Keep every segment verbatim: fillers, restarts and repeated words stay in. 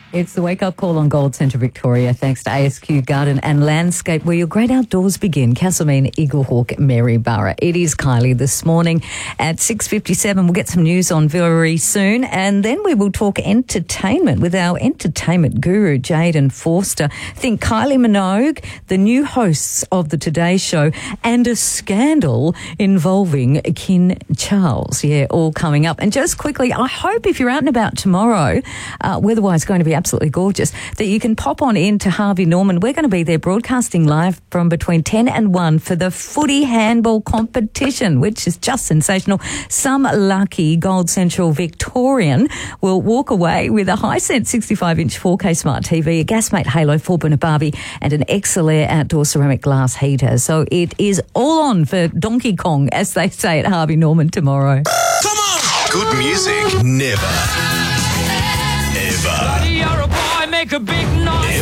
It's the wake-up call on Gold Centre Victoria, thanks to A S Q Garden and Landscape, where your great outdoors begin. Castlemaine, Eaglehawk, Maryborough. It is Kylie this morning at six fifty-seven. We'll get some news on very soon, and then we will talk entertainment with our entertainment guru, Jaden Forster. Think Kylie Minogue, the new hosts of the Today Show, and a scandal involving King Charles. Yeah, all coming up. And just quickly, I hope if you're out and about tomorrow, uh, weather-wise going to be absolutely gorgeous, that you can pop on in to Harvey Norman. We're going to be there broadcasting live from between ten and one for the footy handball competition, which is just sensational. Some lucky Gold Central Victorian will walk away with a Hisense sixty-five inch four K smart T V, a Gasmate Halo four burner Barbie, and an Excelair outdoor ceramic glass heater. So it is all on for Donkey Kong, as they say at Harvey Norman tomorrow. Come on! Good music never, ever, You're a boy, make a big noise.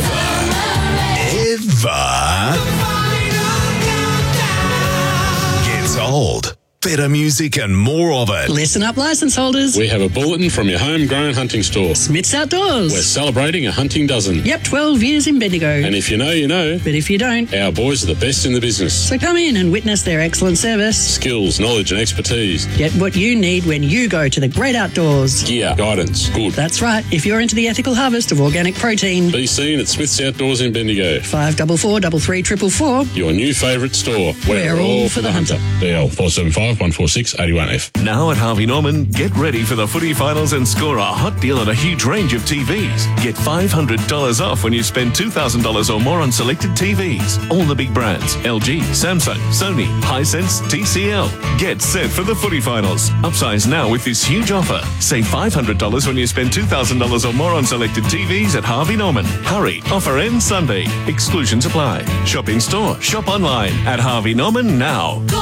ever gets old. Better music and more of it. Listen up, licence holders. We have a bulletin from your homegrown hunting store. Smith's Outdoors. We're celebrating a hunting dozen. Yep, twelve years in Bendigo. And if you know, you know. But if you don't, Our boys are the best in the business. so come in and witness their excellent service. Skills, knowledge and expertise. Get what you need when you go to the great outdoors. Gear, guidance, good. That's right. If you're into the ethical harvest of organic protein, Be seen at Smith's Outdoors in Bendigo. five double four double three triple four. Your new favourite store. We're all for the hunter. D L four seven five one four six eight one F. Now at Harvey Norman, get ready for the footy finals and score a hot deal on a huge range of T Vs. Get five hundred dollars off when you spend two thousand dollars or more on selected T Vs. All the big brands, L G, Samsung, Sony, Hisense, T C L. Get set for the footy finals. Upsize now with this huge offer. Save five hundred dollars when you spend two thousand dollars or more on selected T Vs at Harvey Norman. Hurry, offer ends Sunday. Exclusions apply. Shop in store, shop online at Harvey Norman now.